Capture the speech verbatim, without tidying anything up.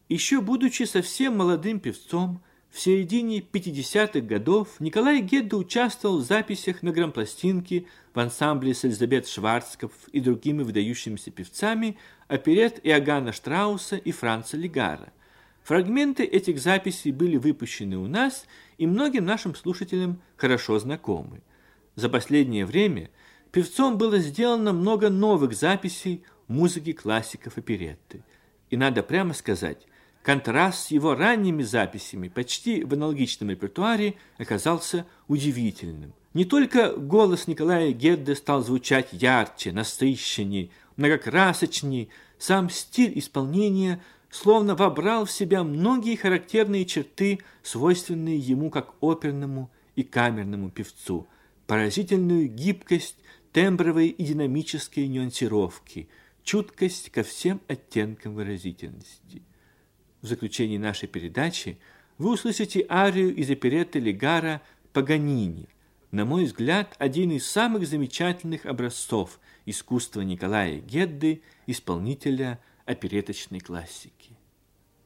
Еще будучи совсем молодым певцом, в середине пятидесятых годов Николай Гедда участвовал в записях на грампластинке в ансамбле с Элизабет Шварцкопф и другими выдающимися певцами оперет Иоганна Штрауса и Франца Лигара. Фрагменты этих записей были выпущены у нас и многим нашим слушателям хорошо знакомы. За последнее время певцом было сделано много новых записей музыки классиков оперетты. И надо прямо сказать, контраст с его ранними записями почти в аналогичном репертуаре оказался удивительным. Не только голос Николая Гедды стал звучать ярче, насыщеннее, многокрасочнее, сам стиль исполнения словно вобрал в себя многие характерные черты, свойственные ему как оперному и камерному певцу, поразительную гибкость тембровой и динамической нюансировки, чуткость ко всем оттенкам выразительности. В заключении нашей передачи вы услышите арию из оперетты Лигара «Паганини», на мой взгляд, один из самых замечательных образцов искусства Николая Гедды, исполнителя опереточной классики.